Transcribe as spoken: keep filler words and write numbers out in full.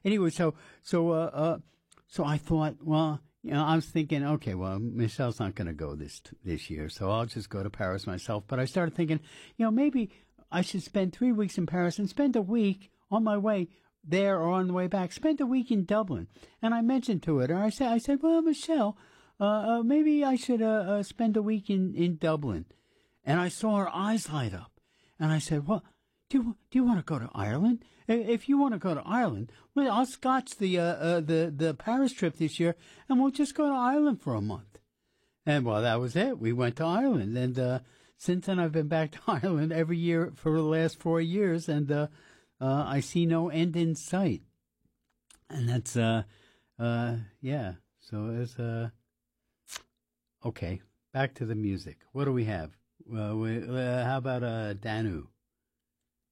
anyway, so so uh, uh so I thought, well, you know, I was thinking, okay, well, Michelle's not going to go this this year, so I'll just go to Paris myself. But I started thinking, you know, maybe I should spend three weeks in Paris and spend a week on my way there or on the way back. Spend a week in Dublin. And I mentioned to her, I said, I said, well, Michelle, uh, uh maybe I should uh, uh spend a week in in Dublin. And I saw her eyes light up, and I said, well, do you, do you want to go to Ireland? If you want to go to Ireland, well, I'll scotch the, uh, uh, the, the Paris trip this year, and we'll just go to Ireland for a month. And, well, that was it. We went to Ireland. And, uh, since then I've been back to Ireland every year for the last four years, and, uh, uh, I see no end in sight. And that's, uh, uh, yeah. So it's, uh, okay. Back to the music. What do we have? Uh, we, uh how about, uh, Danu?